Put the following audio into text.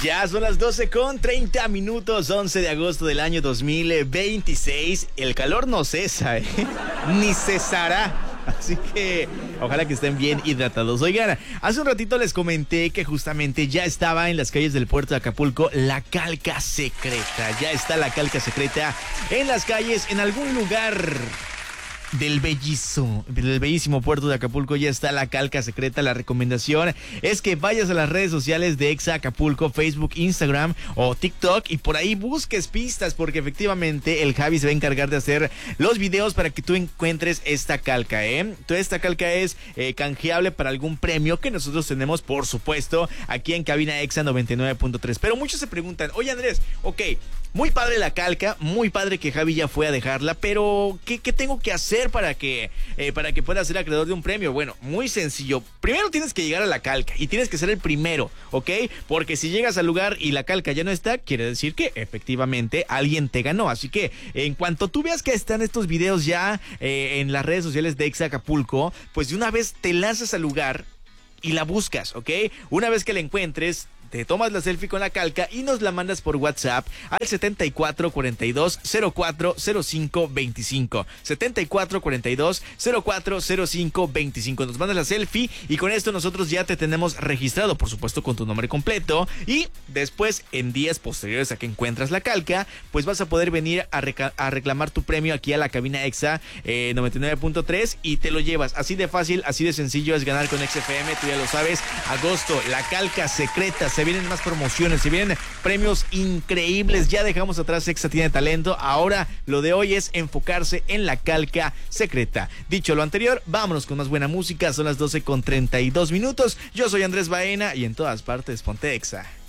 Ya son las 12:30, 11 de agosto del año 2026. El calor no cesa, ni cesará. Así que ojalá que estén bien hidratados. Oigan, hace un ratito les comenté que justamente ya estaba en las calles del puerto de Acapulco la calca secreta. Ya está la calca secreta en las calles, en algún lugar del bellísimo puerto de Acapulco. Ya está la calca secreta. La recomendación es que vayas a las redes sociales de Exa Acapulco, Facebook, Instagram o TikTok, y por ahí busques pistas, porque efectivamente el Javi se va a encargar de hacer los videos para que tú encuentres esta calca, Toda esta calca es canjeable para algún premio que nosotros tenemos, por supuesto, aquí en Cabina Exa 99.3. Pero muchos se preguntan, oye Andrés, ok, muy padre la calca, muy padre que Javi ya fue a dejarla, pero ¿qué tengo que hacer para que pueda ser acreedor de un premio? Bueno, muy sencillo. Primero tienes que llegar a la calca y tienes que ser el primero, ¿ok? Porque si llegas al lugar y la calca ya no está, quiere decir que efectivamente alguien te ganó. Así que en cuanto tú veas que están estos videos ya en las redes sociales de Exa Acapulco, pues de una vez te lanzas al lugar y la buscas, ¿ok? Una vez que la encuentres, te tomas la selfie con la calca y nos la mandas por WhatsApp al 7442-040525. 7442-040525. Nos mandas la selfie y con esto nosotros ya te tenemos registrado, por supuesto, con tu nombre completo. Y después, en días posteriores a que encuentras la calca, pues vas a poder venir a reclamar tu premio aquí a la Cabina Exa 99.3 y te lo llevas. Así de fácil, así de sencillo es ganar con XFM. Tú ya lo sabes. Agosto, la calca secreta. Se vienen más promociones, se vienen premios increíbles. Ya dejamos atrás Exa Tiene Talento. Ahora lo de hoy es enfocarse en la calca secreta. Dicho lo anterior, vámonos con más buena música. Son las 12:32. Yo soy Andrés Baena y en todas partes ponte Exa.